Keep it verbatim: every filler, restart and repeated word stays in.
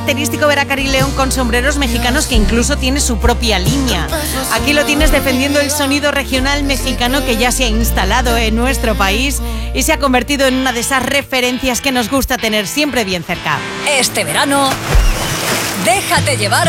característico ver a Cari León con sombreros mexicanos, que incluso tiene su propia línea. Aquí lo tienes defendiendo el sonido regional mexicano que ya se ha instalado en nuestro país y se ha convertido en una de esas referencias que nos gusta tener siempre bien cerca. Este verano, déjate llevar